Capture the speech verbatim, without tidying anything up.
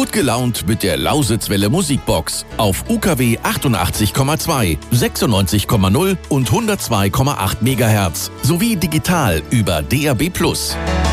Gut gelaunt mit der Lausitzwelle Musikbox auf U K W achtundachtzig Komma zwei, sechsundneunzig Komma null und hundertzwei Komma acht Megahertz sowie digital über D A B plus.